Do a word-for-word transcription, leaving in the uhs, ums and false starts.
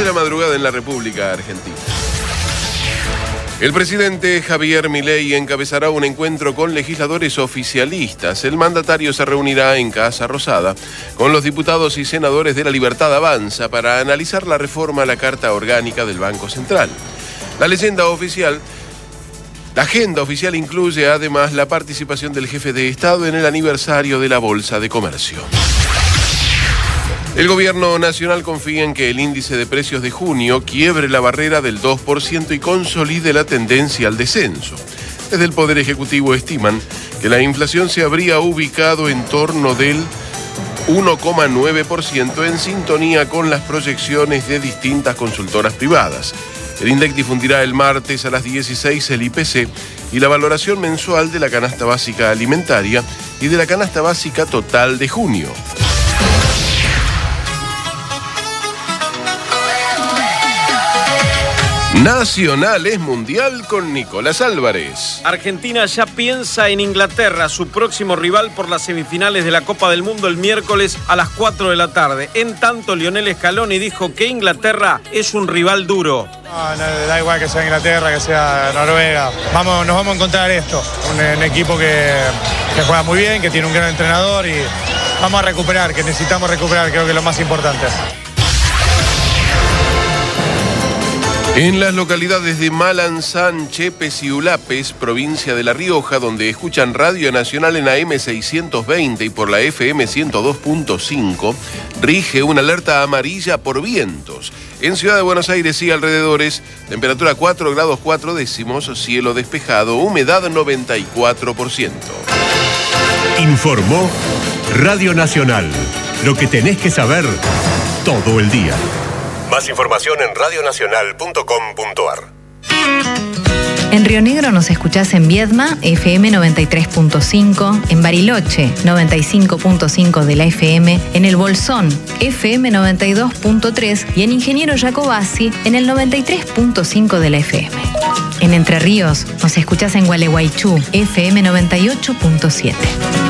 la madrugada en la República Argentina. El presidente Javier Milei encabezará un encuentro con legisladores oficialistas. El mandatario se reunirá en Casa Rosada con los diputados y senadores de La Libertad Avanza para analizar la reforma a la Carta Orgánica del Banco Central. La leyenda oficial, la agenda oficial incluye además la participación del jefe de Estado en el aniversario de la Bolsa de Comercio. El gobierno nacional confía en que el índice de precios de junio quiebre la barrera del dos por ciento y consolide la tendencia al descenso. Desde el Poder Ejecutivo estiman que la inflación se habría ubicado en torno del uno coma nueve por ciento en sintonía con las proyecciones de distintas consultoras privadas. El INDEC difundirá el martes a las dieciséis el I P C y la valoración mensual de la canasta básica alimentaria y de la canasta básica total de junio. Nacional es mundial con Nicolás Álvarez. Argentina ya piensa en Inglaterra, su próximo rival por las semifinales de la Copa del Mundo el miércoles a las cuatro de la tarde. En tanto, Lionel Scaloni dijo que Inglaterra es un rival duro. No, no, da igual que sea Inglaterra, que sea Noruega. Vamos, nos vamos a encontrar esto. Un, un equipo que, que juega muy bien, que tiene un gran entrenador y vamos a recuperar, que necesitamos recuperar, creo que es lo más importante. En las localidades de Malanzán, Chepes y Ulapes, provincia de La Rioja, donde escuchan Radio Nacional en A M seiscientos veinte y por la F M ciento dos punto cinco, rige una alerta amarilla por vientos. En Ciudad de Buenos Aires y alrededores, temperatura cuatro grados cuatro décimos, cielo despejado, humedad noventa y cuatro por ciento. Informó Radio Nacional. Lo que tenés que saber todo el día. Más información en radio nacional punto com punto a r. En Río Negro nos escuchás en Viedma, F M noventa y tres punto cinco, en Bariloche, noventa y cinco punto cinco de la F M, en El Bolsón, F M noventa y dos punto tres y en Ingeniero Jacobasi, en el noventa y tres punto cinco de la F M. En Entre Ríos nos escuchás en Gualeguaychú, F M noventa y ocho punto siete.